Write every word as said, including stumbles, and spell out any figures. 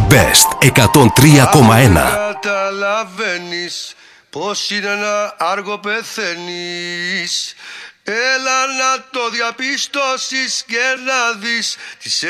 Best εκατόν τρία κόμμα ένα. Καταλαβαίνεις πως είναι ένα άργο πεθαίνεις. Έλα να το διαπιστώσεις και να δεις τις